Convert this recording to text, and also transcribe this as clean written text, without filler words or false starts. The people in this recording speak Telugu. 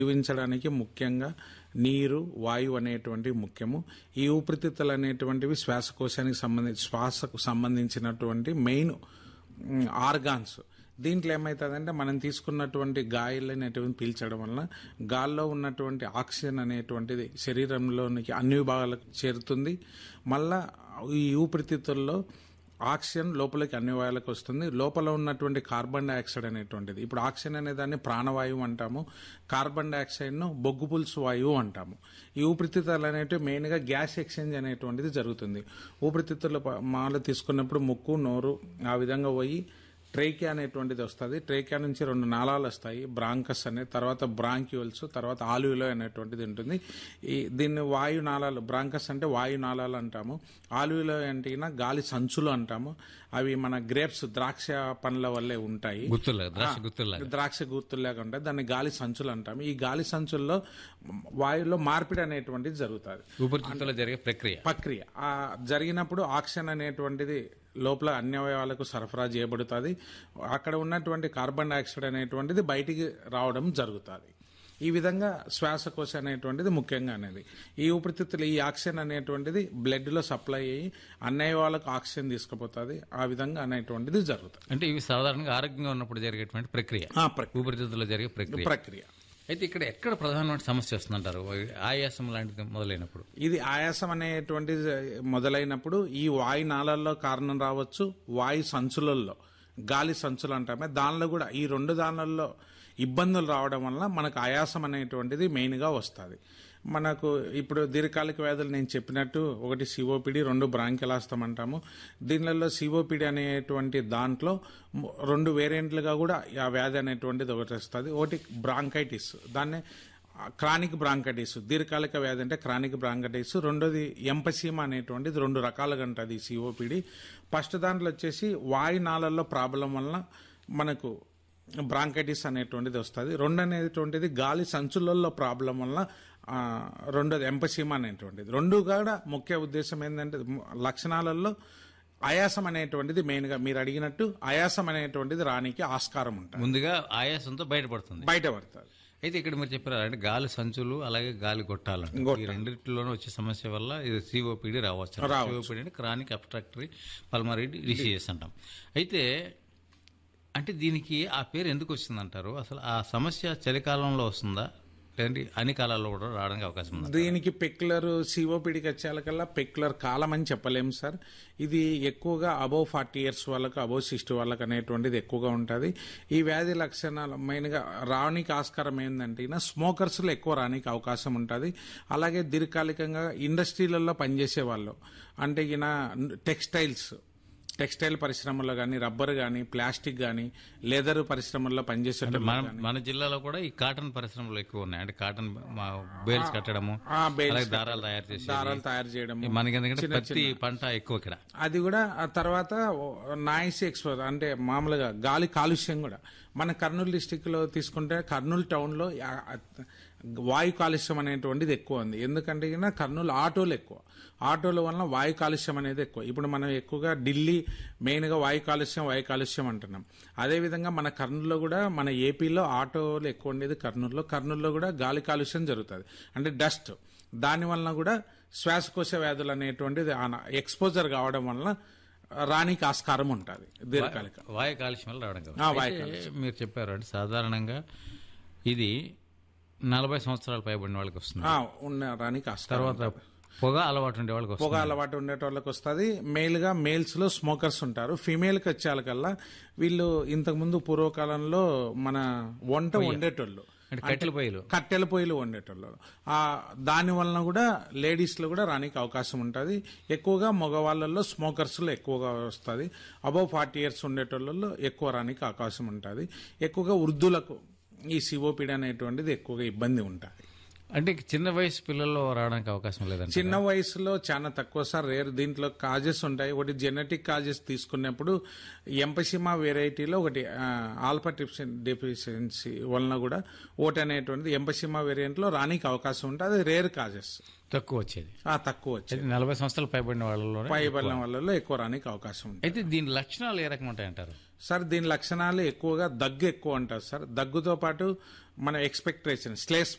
జీవించడానికి ముఖ్యంగా నీరు, వాయువు అనేటువంటివి ముఖ్యము. ఈ ఊపిరితిత్తులు అనేటువంటివి శ్వాసకు సంబంధించినటువంటి మెయిన్ ఆర్గాన్స్. దీంట్లో ఏమవుతుందంటే మనం తీసుకున్నటువంటి గాలి అనేటువంటి పీల్చడం వలన గాల్లో ఉన్నటువంటి ఆక్సిజన్ అనేటువంటిది శరీరంలోనికి అన్ని విభాగాలకు చేరుతుంది. మళ్ళా ఈ ఊపిరితిత్తుల్లో ఆక్సిజన్ లోపలికి అన్ని వాయువులకు వస్తుంది. లోపల ఉన్నటువంటి కార్బన్ డైఆక్సైడ్ అనేటువంటిది, ఇప్పుడు ఆక్సిజన్ అనే దాన్ని ప్రాణవాయువు అంటాము, కార్బన్ డైఆక్సైడ్ను బొగ్గు పులుసు వాయువు అంటాము. ఈ ఊపిరితిత్తులు అనేటివి మెయిన్గా గ్యాస్ ఎక్స్చేంజ్ అనేటువంటిది జరుగుతుంది. ఊపిరితిత్తుల మాలు తీసుకున్నప్పుడు ముక్కు, నోరు ఆ విధంగా పోయి ట్రేకియా అనేటువంటిది వస్తుంది. ట్రేకియా నుంచి 2 నాళాలు వస్తాయి, బ్రాంకస్ అనే, తర్వాత బ్రాంక్యూల్స్, తర్వాత ఆల్వియోలే అనేటువంటిది ఉంటుంది. దీన్ని వాయునాళాలు, బ్రాంకస్ అంటే వాయునాళాలు అంటాము. ఆల్వియోలే అంటే గాలి సంచులు అంటాము. అవి మన గ్రేప్స్, ద్రాక్ష పండ్ల వల్లే ఉంటాయి, ద్రాక్ష గుర్తుల్లాగా ఉంటాయి. దాన్ని గాలి సంచులు అంటాము. ఈ గాలి సంచుల్లో వాయువులో మార్పిడి అనేటువంటిది జరుగుతుంది. ఊపిరితిత్తుల్లో జరిగే ప్రక్రియ జరిగినప్పుడు ఆక్సిజన్ అనేటువంటిది లోపల అన్ని అవయవాలకు సరఫరా చేయబడుతుంది. అక్కడ ఉన్నటువంటి కార్బన్ డైఆక్సైడ్ అనేటువంటిది బయటికి రావడం జరుగుతుంది. ఈ విధంగా శ్వాసకోశ అనేటువంటిది ముఖ్యంగా అనేది. ఈ ఊపిరితిత్తులు ఈ ఆక్సిజన్ అనేటువంటిది బ్లడ్లో సప్లై అయ్యి అన్ని అవయవాలకు ఆక్సిజన్ తీసుకుపోతుంది. ఆ విధంగా అనేటువంటిది జరుగుతుంది. అంటే ఇవి సాధారణంగా ఆరోగ్యంగా ఉన్నప్పుడు జరిగేటువంటి ప్రక్రియ, ఊపిరితిత్తుల్లో జరిగే ప్రక్రియ. అయితే ఇక్కడ ఎక్కడ ప్రధానమైన సమస్య వస్తుందంటారు? ఆయాసం లాంటిది మొదలైనప్పుడు, ఇది ఆయాసం అనేటువంటిది మొదలైనప్పుడు ఈ వాయు నాళాల్లో కారణం రావచ్చు, వాయు సంచులలో, గాలి సంచులు అంటామే, దానిలో కూడా ఈ 2 దానిలలో ఇబ్బందులు రావడం వల్ల మనకు ఆయాసం అనేటువంటిది మెయిన్గా వస్తుంది. మనకు ఇప్పుడు దీర్ఘకాలిక వ్యాధులు నేను చెప్పినట్టు, ఒకటి సిఓపిడి, 2 బ్రాంకియలాస్తమా అంటాము. దీనిలో సిఓపిడి అనేటువంటి దాంట్లో 2 వేరియంట్లుగా కూడా ఆ వ్యాధి అనేటువంటిది ఒకటి వస్తుంది. ఒకటి బ్రాంకైటిస్, దాన్ని క్రానిక్ బ్రాంకైటిస్, దీర్ఘకాలిక వ్యాధి అంటే క్రానిక్ బ్రాంకైటిస్. రెండోది ఎంపసీమా అనేటువంటిది 2 రకాలుగా ఉంటుంది సిఓపిడి. ఫస్ట్ దాంట్లో వచ్చేసి వాయునాళాల్లో ప్రాబ్లం వలన మనకు బ్రాంకైటిస్ అనేటువంటిది వస్తుంది. 2 అనేటువంటిది గాలి సంచులలో ప్రాబ్లం వల్ల, రెండోది ఎంపసీమా అనేటువంటిది. 2 కూడా ముఖ్య ఉద్దేశం ఏంటంటే లక్షణాలలో ఆయాసం అనేటువంటిది మెయిన్గా మీరు అడిగినట్టు ఆయాసం అనేటువంటిది రానికి ఆస్కారం ఉంటుంది. ముందుగా ఆయాసంతో బయటపడుతుంది. అయితే ఇక్కడ మీరు చెప్పారు అంటే గాలి సంచులు అలాగే గాలి గొట్టాలు, ఈ రెండింటిలోనూ వచ్చే సమస్య వల్ల ఇది సిఓపిడి రావచ్చు. సిఓపిడి అంటే క్రానిక్ అబ్స్ట్రాక్టరీ పల్మనరీ డిసీజెస్ అంటాం. అయితే అంటే దీనికి ఆ పేరు ఎందుకు వచ్చిందంటారు? అసలు ఆ సమస్య చలికాలంలో వస్తుందా, లేదంటే అన్ని కాలాల్లో కూడా రావడానికి అవకాశం ఉంది? దీనికి పెక్యులర్ సిఓపిడికి వచ్చేకల్లా పెక్యులర్ కాలం అని చెప్పలేము సార్. ఇది ఎక్కువగా అబోవ్ 40 years వాళ్ళకు, అబోవ్ 60 వాళ్ళకు అనేటువంటిది ఎక్కువగా ఉంటుంది. ఈ వ్యాధి లక్షణాలు మెయిన్గా రానికి ఆస్కారం ఏంటంటే స్మోకర్స్లో ఎక్కువ రానికి అవకాశం ఉంటుంది. అలాగే దీర్ఘకాలికంగా ఇండస్ట్రీలలో పనిచేసే వాళ్ళు, అంటే టెక్స్టైల్ పరిశ్రమలో కానీ, రబ్బర్ కానీ, ప్లాస్టిక్ కానీ, లెదర్ పరిశ్రమల్లో పనిచేసే మన జిల్లాలో కూడా ఈ కాటన్ పరిశ్రమలు ఎక్కువ ఉన్నాయి. అంటే కాటన్ బేల్స్ కట్టడము, దారాలు తయారు చేయడం, మనకి ఎందుకంటే ప్రతి పంట ఎక్కువ ఇక్కడ. అది కూడా ఆ తర్వాత నాయిస్ ఎక్స్పోజ్ అంటే మామూలుగా గాలి కాలుష్యం కూడా. మన కర్నూలు డిస్టిక్ లో తీసుకుంటే కర్నూలు టౌన్ లో వాయు కాలుష్యం అనేటువంటిది ఎక్కువ ఉంది. ఎందుకంటే కర్నూలు ఆటోలు ఎక్కువ, ఆటోల వలన వాయు కాలుష్యం అనేది ఎక్కువ. ఇప్పుడు మనం ఎక్కువగా ఢిల్లీ మెయిన్గా వాయు కాలుష్యం అంటున్నాం. అదేవిధంగా మన కర్నూలులో కూడా, మన ఏపీలో ఆటోలు ఎక్కువ ఉండేది కర్నూలులో కూడా గాలి కాలుష్యం జరుగుతుంది, అంటే డస్ట్. దానివల్ల కూడా శ్వాసకోశ వ్యాధులు అనేటువంటిది ఎక్స్పోజర్ కావడం వలన రానికి ఆస్కారం ఉంటుంది. దీర్ఘకాలిక వాయు కాలుష్యం వల్ల రావడం. మీరు చెప్పారు అంటే సాధారణంగా ఇది 40 సంవత్సరాలు పైబడిన వాళ్ళకి వస్తుంది, రానికి ఆస్కారం. తర్వాత పొగ అలవాటు ఉండే వాళ్ళకి వస్తుంది. మేల్స్ లో స్మోకర్స్ ఉంటారు. ఫీమేల్కి వచ్చేకల్లా వీళ్ళు ఇంతకుముందు పూర్వకాలంలో మన వంట వండేటోళ్ళు, కట్టెల పొయ్యిలు వండేటోళ్ళు. దాని వలన కూడా లేడీస్ లో కూడా రానికి అవకాశం ఉంటుంది. ఎక్కువగా మగవాళ్ళల్లో స్మోకర్స్ లో ఎక్కువగా వస్తుంది. అబౌవ్ 40 years ఉండేటోళ్ళలో ఎక్కువ రానికి అవకాశం ఉంటుంది. ఎక్కువగా వృద్ధులకు ఈ సిఓపిడి అనేటువంటిది ఎక్కువగా ఇబ్బంది ఉంటుంది. అంటే చిన్న వయసు పిల్లల్లో రావడానికి అవకాశం లేదండి? చిన్న వయసులో చాలా తక్కువ సార్, రేర్. దీంట్లో కాజెస్ ఉంటాయి. ఒకటి జెనెటిక్ కాజెస్ తీసుకున్నప్పుడు ఎంపసిమా వెరైటీలో ఒకటి ఆల్ఫా ట్రిప్సిన్ డెఫిషియన్సీ వలన కూడా ఓట్ అనేటువంటిది ఎంపసిమా వేరియంట్లో రానికి అవకాశం ఉంటుంది. అది రేర్ కాజెస్, తక్కువ వచ్చేది. తక్కువ వచ్చేది 40 సంవత్సరాలు పైబడిన వాళ్ళలో ఎక్కువ రానికి అవకాశం ఉంటుంది. అయితే దీని లక్షణాలు ఏ రకం ఉంటాయంటారు సార్? దీని లక్షణాలు ఎక్కువగా దగ్గు ఎక్కువ ఉంటుంది సార్. దగ్గుతో పాటు మన ఎక్స్పెక్టేషన్ స్లేస్